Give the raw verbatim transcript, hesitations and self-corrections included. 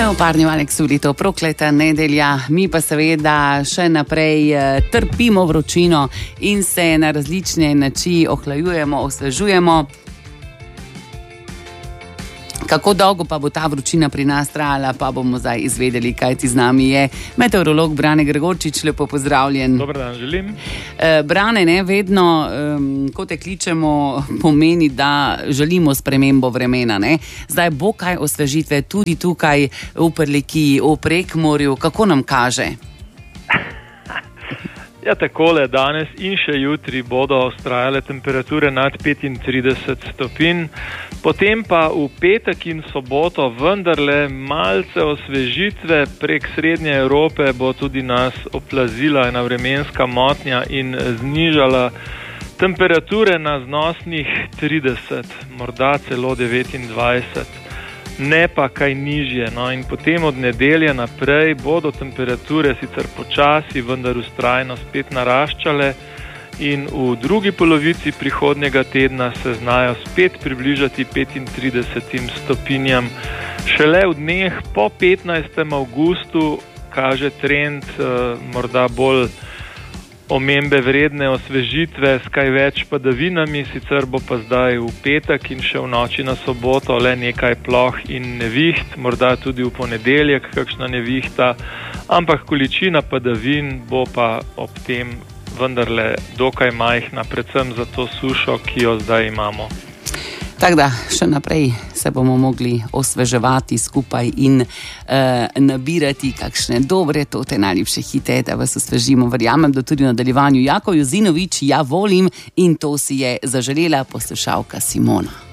Evo, parni Valek Sulito, prokleta nedelja, mi pa seveda še naprej eh, trpimo vročino in se na različne načine ohlajujemo, osvežujemo. Kako dolgo pa bo ta vročina pri nas trajala, pa bomo zdaj izvedeli, kaj ti z nami je meteorolog Brane Gregorčič. Lepo pozdravljen. Dober dan, želim. E, Brane, ne, vedno, um, ko te kličemo, pomeni, da želimo spremembo vremena. Ne? Zdaj bo kaj osvežitve tudi tukaj v Prlekiji, v Prekmurju. Kako nam kaže? Ja, takole, danes in še jutri bodo vztrajale temperature nad petintrideset stopinj, potem pa v petek in soboto vendarle malce osvežitve. Prek srednje Evrope bo tudi nas oplazila ena vremenska motnja in znižala temperature na znosnih trideset, morda celo devetindvajset. Ne pa kaj nižje. No, in potem od nedelje naprej bodo temperature sicer počasi, vendar vztrajno spet naraščale in v drugi polovici prihodnjega tedna se znajo spet približati petintridesetim stopinjam. Šele v dneh po petnajstem avgustu kaže trend eh, morda bolj omembe vredne osvežitve s kaj več padavinami, sicer bo pa zdaj v petek in še v noči na soboto le nekaj ploh in neviht, morda tudi v ponedeljek kakšna nevihta, ampak količina padavin bo pa ob tem vendarle dokaj majhna, predvsem za to sušo, ki jo zdaj imamo. Tako da še naprej se bomo mogli osveževati skupaj in uh, nabirati kakšne dobre, tote najljubše hite, da vas osvežimo. Verjamem, da tudi v nadaljevanju Jako Jozinovič, ja volim, in to si je zaželela poslušalka Simona.